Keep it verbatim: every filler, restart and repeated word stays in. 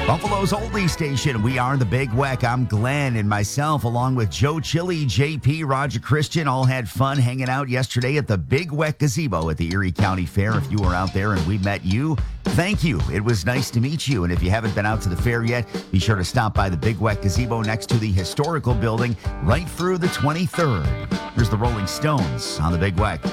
Buffalo's oldie station. We are the Big Weck. I'm Glenn, and myself, along with Joe Chili, J P, Roger Christian, all had fun hanging out yesterday at the Big Weck Gazebo at the Erie County Fair. If you were out there and we met you, thank you. It was nice to meet you. And if you haven't been out to the fair yet, be sure to stop by the Big Weck Gazebo next to the historical building right through the twenty-third. Here's the Rolling Stones on the Big Weck.